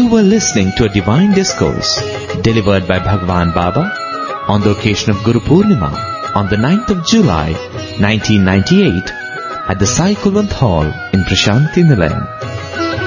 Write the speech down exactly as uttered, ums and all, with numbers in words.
were listening to a divine discourse delivered by Bhagwan Baba on the occasion of Guru Purnima on the ninth of July nineteen ninety-eight at the Sai Kulwant Hall in Prashanti Nilayam.